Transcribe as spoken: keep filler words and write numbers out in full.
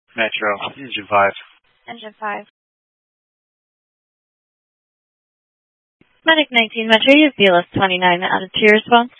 Metro, Engine five. Engine five. Medic nineteen Metro, you have B L S twenty-nine out of two response.